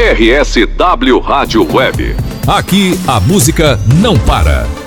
RSW Rádio Web. Aqui a música não para.